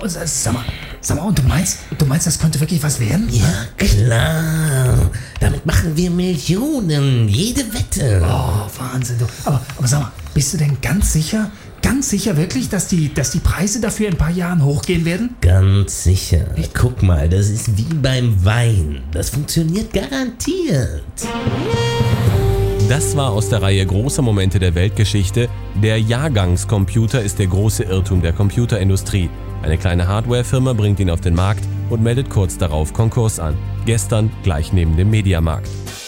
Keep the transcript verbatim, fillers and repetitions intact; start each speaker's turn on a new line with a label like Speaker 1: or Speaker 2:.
Speaker 1: sag mal, sag mal, und du meinst, du meinst, das könnte wirklich was werden?
Speaker 2: Ja, klar. Damit machen wir Millionen. Jede Wette.
Speaker 1: Oh, Wahnsinn. Du. Aber, aber sag mal, bist du denn ganz sicher, ganz sicher wirklich, dass die, dass die Preise dafür in ein paar Jahren hochgehen werden?
Speaker 2: Ganz sicher. Guck mal, das ist wie beim Wein. Das funktioniert garantiert.
Speaker 3: Das war aus der Reihe Große Momente der Weltgeschichte. Der Jahrgangscomputer ist der große Irrtum der Computerindustrie. Eine kleine Hardwarefirma bringt ihn auf den Markt und meldet kurz darauf Konkurs an. Gestern gleich neben dem Mediamarkt.